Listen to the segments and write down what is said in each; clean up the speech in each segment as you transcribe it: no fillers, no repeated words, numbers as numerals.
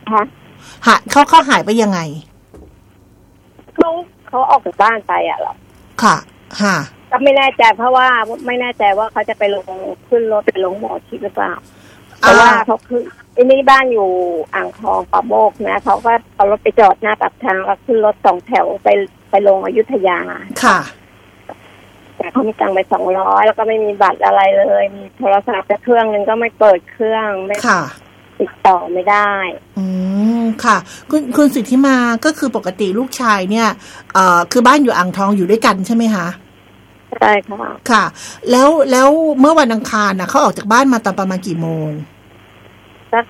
นะคะเขาหายไปยังไงเขาออกจากบ้านไปหรอค่ะค่ะก็ไม่แน่ใจเพราะว่าไม่แน่ใจว่าเขาจะไปลงขึ้นรถไปลงหมอชิดหรือเปล่าเพราะว่าเขาคือนี่บ้านอยู่อ่างทองป่าโมกนะเขาก็เอารถไปจอดหน้าปากทางแล้วขึ้นรถ2 แถวไปลงอยุธยาค่ะแต่เขามีตังค์ไป200แล้วก็ไม่มีบัตรอะไรเลยมีโทรศัพท์แต่เครื่องนึงก็ไม่เปิดเครื่องไม่ติดต่อไม่ได้ค่ะคุณสิทธิมาก็คือปกติลูกชายเนี่ยคือบ้านอยู่อ่างทองอยู่ด้วยกันใช่ไหมคะใช่ค่ะค่ะแล้วเมื่อวันอังคารเขาออกจากบ้านมาตอนประมาณกี่โมงสัก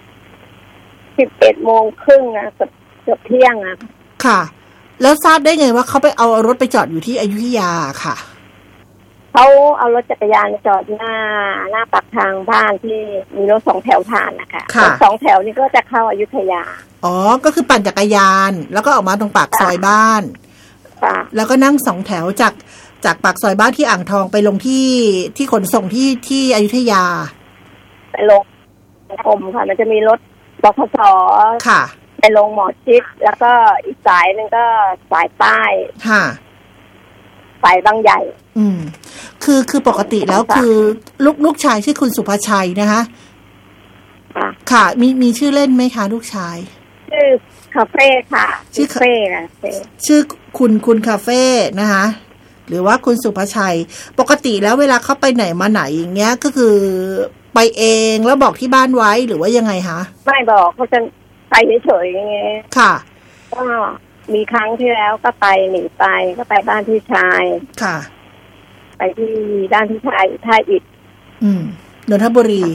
11:30นะเกือบเที่ยงอ่ะค่ะแล้วทราบได้ไงว่าเขาไปเอารถไปจอดอยู่ที่อยุธยาค่ะเขาเอารถจักรยานจอดหน้าปากทางบ้านที่มีรถ2 แถวผ่านนะคะรถ2 แถวนี่ก็จะเข้าอยุธยาอ๋อก็คือปั่นจักรยานแล้วก็ออกมาตรงปากซอยบ้านแล้วก็นั่ง2 แถวจากปากซอยบ้านที่อ่างทองไปลงที่ขนส่งที่อยุธยาไปลงกรมค่ะมันจะมีรถบขส. ค่ะไปลงหมอชิดแล้วก็อีกสายนึงก็สายใต้ค่ะสายบางใหญ่คือปกติแล้วคือลูกชายชื่อคุณสุภชัยนะคะค่ะมีชื่อเล่นไหมคะลูกชายชื่อคาเฟ่ค่ะชื่อคาเฟ่ค่ะชื่อคุณคาเฟ่นะคะหรือว่าคุณสุภชัยปกติแล้วเวลาเขาไปไหนมาไหนอย่างเงี้ยก็คือไปเองแล้วบอกที่บ้านไว้หรือว่ายังไงคะไม่บอกเขาจะไปเฉยๆอย่างเงี้ยค่ะก็มีครั้งที่แล้วก็ไปหนีไปก็ไปบ้านพี่ชายค่ะไปที่ด้านพี่ชายท่าอิฐนนทบุรี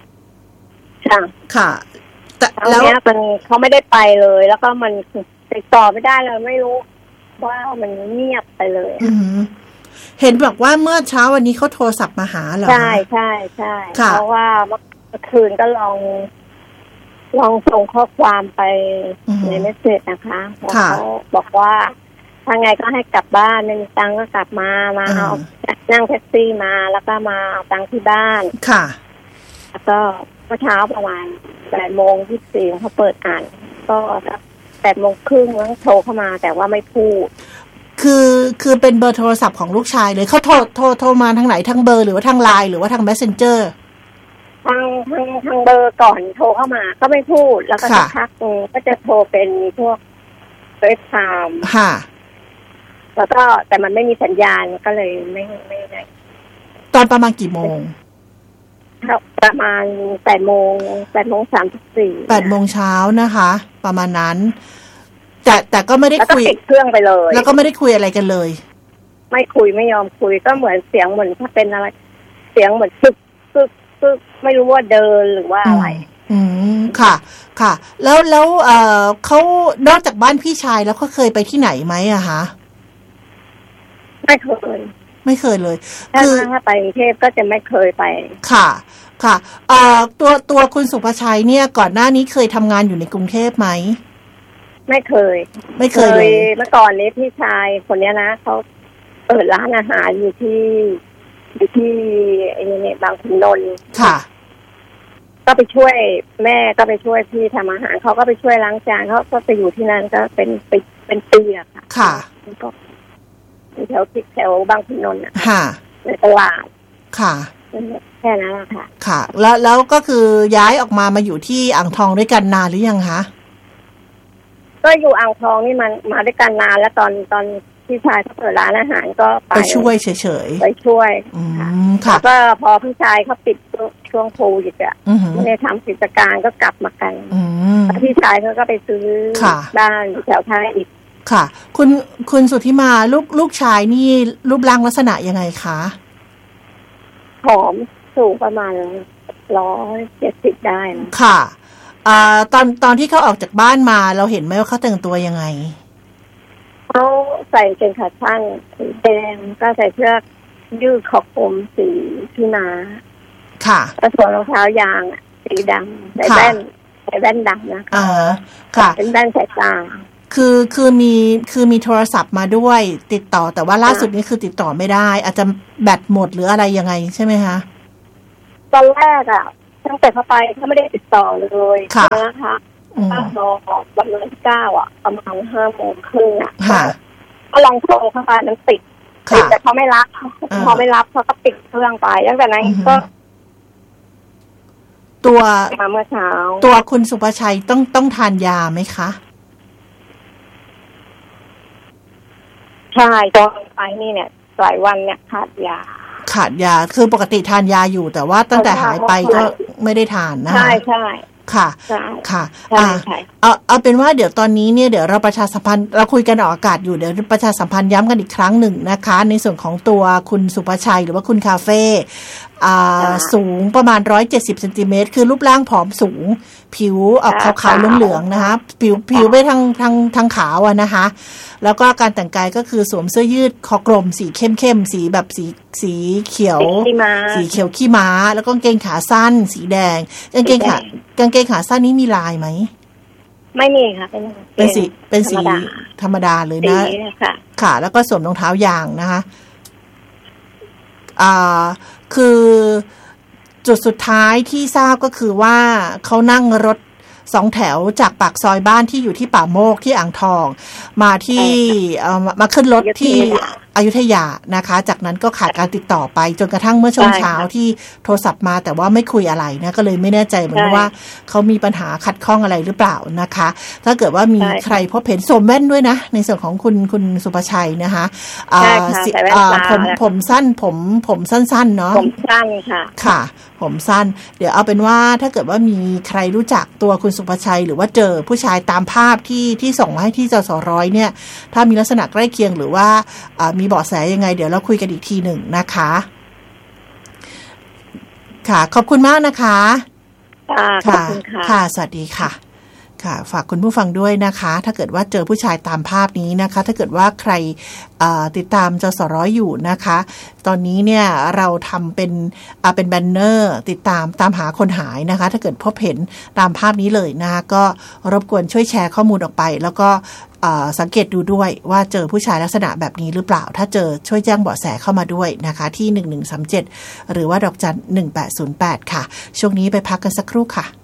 ค่ะแต่แล้วเขาไม่ได้ไปเลยแล้วก็มันติดต่อไม่ได้เลยไม่รู้ว่ามันเงียบไปเลยเห็นบอกว่าเมื่อเช้าวันนี้เขาโทรศัพท์มาหาเหรอใช่ใช่ใช่เพราะว่าเมื่อคืนก็ลองส่งข้อความไปในเมสเสจนะคะเขาบอกว่าถ้าไงก็ให้กลับบ้านไม่มีตังค์ก็กลับมาเอานั่งแท็กซี่มาแล้วก็มาเอาตังค์ที่บ้านค่ะแล้วก็เมื่อเช้าประมาณ8:24เขาเปิดอ่านก็8:30แล้วโทรเข้ามาแต่ว่าไม่พูดคือเป็นเบอร์โทรศัพท์ของลูกชายเลยเขาโทรมาทางไหนทางเบอร์หรือว่าทางไลน์หรือว่าทาง Messenger ทางเบอร์ก่อนโทรเข้ามาก็ไม่พูดแล้วก็สักพักก็จะโทรเป็นพวกเฟซไทม์ค่ะแล้วก็แต่มันไม่มีสัญญาณก็เลยไม่ได้ตอนประมาณกี่โมงประมาณ8:34 8:00 เช้านะคะประมาณนั้นแต่ก็ไม่ได้คุยปิดเครื่องไปเลยแล้วก็ไม่ได้คุยอะไรกันเลยไม่คุยไม่ยอมคุยก็เหมือนเสียงเหมือนถ้าเป็นอะไรเสียงเหมือนซึกไม่รู้ว่าเดินหรือว่าอะไรค่ะแล้วเขานอกจากบ้านพี่ชายแล้วเขาเคยไปที่ไหนไหมอะคะไม่เคยเลยถ้าไปกรุงเทพก็จะไม่เคยไปค่ะตัวคุณสุภชัยเนี่ยก่อนหน้านี้เคยทำงานอยู่ในกรุงเทพไหมไม่เคยเลยเมื่อก่อนนี้พี่ชายคนนี้นะเขาเปิดร้านอาหารอยู่ที่ไอ้นี่บางขุนนนท์ค่ะก็ไปช่วยแม่ก็ไปช่วยพี่ทำอาหารเขาก็ไปช่วยล้างจานเขาก็ไปอยู่ที่นั่นก็เป็นปีอะค่ะค่ะก็แถวบางขุนนนท์ค่ะในตลาดค่ะแค่นั้นแหละค่ะค่ะแล้วก็คือย้ายออกมาอยู่ที่อ่างทองด้วยกันนานหรือยังคะก็อยู่อ่างทองนี่มันมาด้วยกันนานแล้วตอนพี่ชายเขาเปิดร้านอาหารก็ไปช่วยเฉยๆไปช่วยค่ะก็พอพี่ชายเขาปิดช่วงโควิดอ่ะไม่ได้ทำกิจการก็กลับมากันพี่ชายเขาก็ไปซื้อบ้านแถวท่าอิฐค่ะคุณสุทธิมาลูกชายนี่รูปร่างลักษณะยังไงคะผอมสูงประมาณ170ได้ค่ะตอนที่เขาออกจากบ้านมาเราเห็นไหมว่าเขาแต่งตัวยังไงเขาใส่กางเกงขาสั้นสีแดงก็ใส่เสื้อยืดคอกลมสีพี่ม้าค่ะแล้วสวมรองเท้ายางสีดำใส่แว่นดำนะค่ะเป็นแว่นสายตาคือมีโทรศัพท์มาด้วยติดต่อแต่ว่าล่าสุดนี้คือติดต่อไม่ได้อาจจะแบตหมดหรืออะไรยังไงใช่ไหมคะตอนแรกตั้งแต่เข้าไปเขาไม่ได้ติดต่อเลยนะคะก็รอวันที่9อ่ะประมาณ5:30อ่ะก็ลองโทรเข้าไปมันติดแต่เขาไม่รับเขาก็ปิดเครื่องไปตั้งแต่นั้นก็ตัวมาเมื่อเช้าตัวคุณสุภชัยต้องทานยาไหมคะใช่ตอนไปนี่เนี่ยหลายวันเนี่ยขาดยาคือปกติทานยาอยู่แต่ว่าตั้งแต่หายไปก็ไม่ได้ทานนะคะใช่ค่ะเอาเป็นว่าเดี๋ยวตอนนี้เนี่ยเดี๋ยวเราประชาสัมพันธ์เราคุยกันออกอากาศอยู่เดี๋ยวประชาสัมพันธ์ย้ำกันอีกครั้งหนึ่งนะคะในส่วนของตัวคุณสุภชัยหรือว่าคุณคาเฟ่สูงประมาณ170เซนติเมตรคือรูปร่างผอมสูงผิวออกขาวๆเหลืองๆนะคะผิวไปทางขาวอ่ะนะคะแล้วก็การแต่งกายก็คือสวมเสื้อยืดคอกลมสีเข้มๆสีแบบสีเขียวขี้ม้าแล้วก็กางเกงขาสั้นสีแดงกางเกงขาสั้นนี้มีลายไหมไม่มีค่ะเป็นสีธรรมดาเลยนะค่ะแล้วก็สวมรองเท้ายางนะคะคือจุดสุดท้ายที่ทราบก็คือว่าเขานั่งรถ2 แถวจากปากซอยบ้านที่อยู่ที่ป่าโมกที่อ่างทองมาที่มาขึ้นรถที่อยุธยานะคะจากนั้นก็ขาดการติดต่อไปจนกระทั่งเมื่อช่วงเช้าที่โทรศัพท์มาแต่ว่าไม่คุยอะไรนะก็เลยไม่แน่ใจเหมือนว่าเขามีปัญหาขัดข้องอะไรหรือเปล่านะคะถ้าเกิดว่ามีใครพบเห็นสวมแว่นด้วยนะในส่วนของคุณสุภชัยนะคะผมสั้นผมสั้นๆเนาะผมสั้นค่ะผมสั้นเดี๋ยวเอาเป็นว่าถ้าเกิดว่ามีใครรู้จักตัวคุณสุภชัยหรือว่าเจอผู้ชายตามภาพที่ส่งมาให้ที่จส.100เนี่ยถ้ามีลักษณะใกล้เคียงหรือว่ามีเบาะแสยังไงเดี๋ยวเราคุยกันอีกทีหนึ่งนะคะค่ะขอบคุณมากนะคะค่ะสวัสดีค่ะค่ะฝากคุณผู้ฟังด้วยนะคะถ้าเกิดว่าเจอผู้ชายตามภาพนี้นะคะถ้าเกิดว่าใครติดตามจส.100อยู่นะคะตอนนี้เนี่ยเราทำเป็นแบนเนอร์ติดตามหาคนหายนะคะถ้าเกิดพบเห็นตามภาพนี้เลยนะคะก็รบกวนช่วยแชร์ข้อมูลออกไปแล้วก็สังเกตดูด้วยว่าเจอผู้ชายลักษณะแบบนี้หรือเปล่าถ้าเจอช่วยแจ้งเบาะแสเข้ามาด้วยนะคะที่1137หรือว่าดอกจัน1808ค่ะช่วงนี้ไปพักกันสักครู่ค่ะ